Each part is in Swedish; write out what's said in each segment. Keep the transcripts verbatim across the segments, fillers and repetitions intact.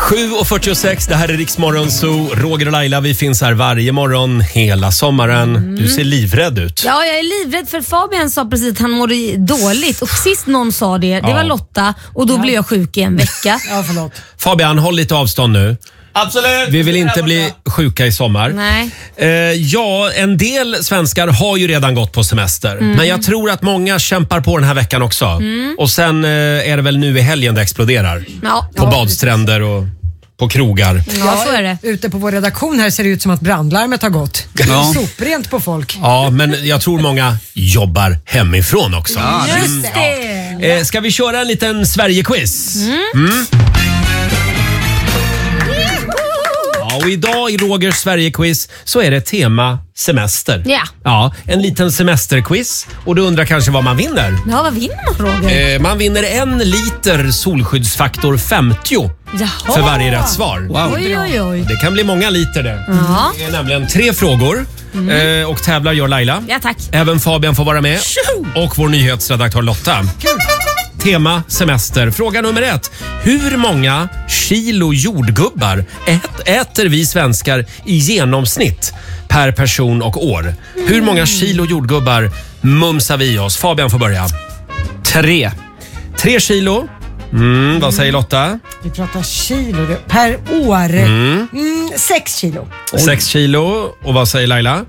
sju och fyrtiosex, det här är Rix Morgon Zoo. Roger och Laila, vi finns här varje morgon hela sommaren. Mm. Du ser livrädd ut. Ja, jag är livrädd för Fabian sa precis att han mådde dåligt. Och sist någon sa det, det ja. var Lotta. Och då ja. blev jag sjuk i en vecka. Ja, förlåt. Fabian, håll lite avstånd nu. Absolut. Vi vill inte bli sjuka i sommar. Nej. Eh, ja, en del svenskar har ju redan gått på semester. Mm. Men jag tror att många kämpar på den här veckan också. Mm. Och sen eh, är det väl nu i helgen det exploderar. Ja. På ja, badstränder och på krogar. Ja, så är det. Ute på vår redaktion här ser det ut som att brandlarmet har gått. Ja. Soprent på folk. Ja, men jag tror många jobbar hemifrån också. Ja, just det. Eh, ska vi köra en liten Sverige-quiz? Mm. Mm. Och idag i Rogers Sverige-quiz så är det tema semester. Ja. Ja, en liten semesterquiz. Och du undrar kanske vad man vinner? Ja, vad vinner man, Roger? Eh, man vinner en liter solskyddsfaktor femtio. Jaha. För varje rätt svar. Wow. Oj, oj, oj. Det kan bli många liter det. Ja. Det är nämligen tre frågor. Mm. Eh, och tävlar gör Laila. Ja, tack. Även Fabian får vara med. Och vår nyhetsredaktör Lotta. Kul. Tema semester. Fråga nummer ett. Hur många kilo jordgubbar ät, äter vi svenskar i genomsnitt per person och år? Mm. Hur många kilo jordgubbar mumsar vi oss? Fabian får börja. Tre. Tre kilo. Mm, vad säger Lotta? Vi pratar kilo per år. Mm. Mm, sex kilo. Sex kilo. Och vad säger Laila?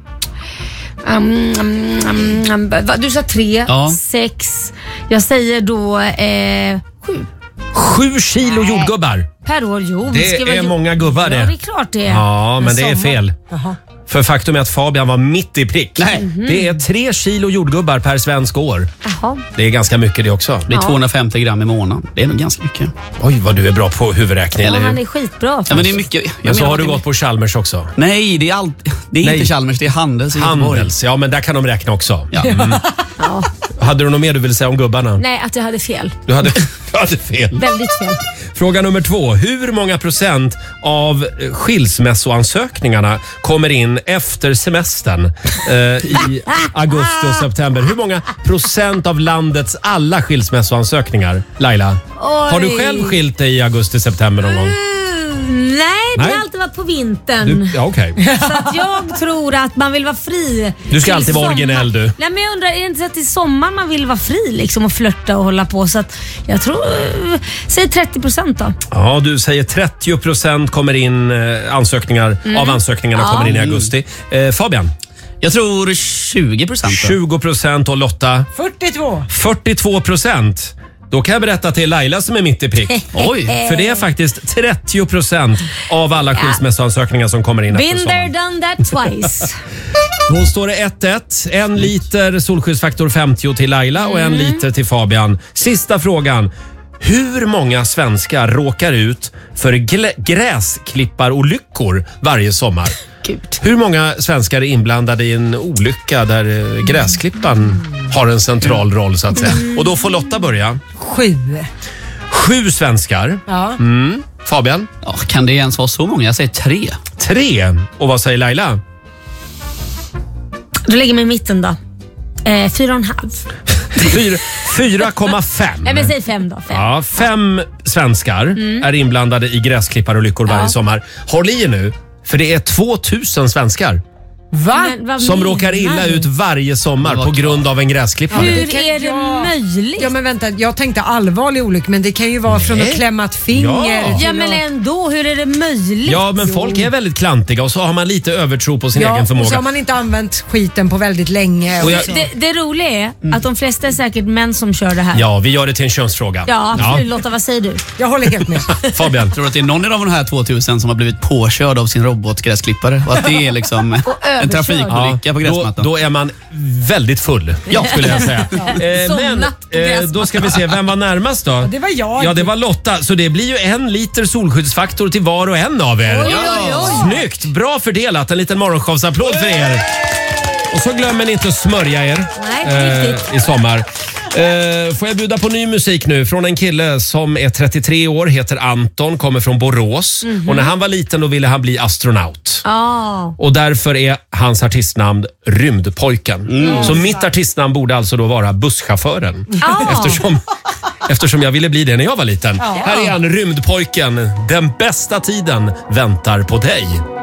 Um, um, um, um, du sa tre, ja. sex. Jag säger då eh, sju. Sju kilo Nej. jordgubbar. Per år, jo. Det ska är många gubbar det. Ja, det är klart det. Ja, men, men det är fel. Jaha. För faktum är att Fabian var mitt i prick. Nej. Mm-hmm. Det är tre kilo jordgubbar per svensk år. Jaha. Det är ganska mycket det också. Det är tvåhundrafemtio gram i månaden. Det är nog ganska mycket. Oj, vad du är bra på huvudräkning. Ja, han är skitbra. Ja, men det är mycket. Men så har du gått på Chalmers också. Nej, det är, allt, det är inte Chalmers, det är Handels i Handels, ja men där kan de räkna också. Ja. Mm. Ja. Hade du något mer du ville säga om gubbarna? Nej, att jag hade fel. Du hade, du hade fel. Väldigt fel. Fråga nummer två. Hur många procent av skilsmässoansökningarna kommer in efter semestern eh, i augusti och september? Hur många procent av landets alla skilsmässoansökningar, Laila? Oj. Har du själv skilt dig i augusti-september någon gång? Nej, det har alltid varit på vintern. Du, ja, okay. Så att jag tror att man vill vara fri. Du ska alltid vara originell du. Nej, men jag undrar, är det inte så att i sommar man vill vara fri liksom och flirta och hålla på? Så att jag tror, säg trettio procent då. Ja, du säger trettio procent kommer in eh, ansökningar, mm. av ansökningarna ja. kommer in i augusti. Eh, Fabian? Jag tror tjugo procent. tjugo procent och Lotta? fyrtiotvå. fyrtiotvå procent. Då kan jag berätta till Laila som är mitt i prick. Oj, för det är faktiskt trettio procent av alla skilsmässoansökningar som kommer in. Been there, done that twice. Då står det ett ett. En liter solskyddsfaktor femtio till Laila mm. och en liter till Fabian. Sista frågan. Hur många svenskar råkar ut för glä- gräsklipparolyckor varje sommar? Gud. Hur många svenskar är inblandade i en olycka där gräsklippan har en central roll så att säga? Och då får Lotta börja. Sju. Sju svenskar. Ja. Mm. Fabian? Ja, kan det ens vara så många? Jag säger tre. Tre. Och vad säger Laila? Du lägger mig i mitten då. Eh, fyra och en halv. fyra komma fem. Nej, men säg fem då. Fem, ja, fem svenskar mm. är inblandade i gräsklipparolyckor varje ja. sommar. Håll i nu, för det är tvåtusen svenskar. Va? Men, som råkar illa ut varje sommar på grund av en gräsklippare. Hur är det ja. möjligt? Ja, men vänta, jag tänkte allvarlig olycka, men det kan ju vara Nej. från att klämma ett finger. Ja, ja men ändå, hur är det möjligt? Ja, men jo. folk är väldigt klantiga och så har man lite övertro på sin ja, egen förmåga. Och så har man inte använt skiten på väldigt länge. Och jag, det, det roliga är mm. att de flesta är säkert män som kör det här. Ja, vi gör det till en könsfråga. Ja, ja. Lotta, vad säger du? Jag håller helt med. Fabian. Tror du att det är någon av de här tvåtusen som har blivit påkörd av sin robotgräsklippare? Och att det är liksom en trafikolycka? Ja. På då, då är man väldigt full, ja, skulle jag säga. ja. eh, men eh, då ska vi se, vem var närmast då? Ja, det var jag. Ja, det var Lotta. Så det blir ju en liter solskyddsfaktor till var och en av er. Oj, oj, oj. Snyggt, bra fördelat. En liten morgonshowsapplåd för er. Och så glömmer ni inte att smörja er Nej, eh, i sommar. Uh, får jag bjuda på ny musik nu från en kille som är trettiotre år, heter Anton, kommer från Borås. Mm-hmm. Och när han var liten då ville han bli astronaut. Oh. Och därför är hans artistnamn Rymdpojken. Mm. Så mitt artistnamn borde alltså då vara Busschauffören. Oh. Eftersom Eftersom jag ville bli det när jag var liten. Ja. Här är han, rymdpojken. Den bästa tiden väntar på dig.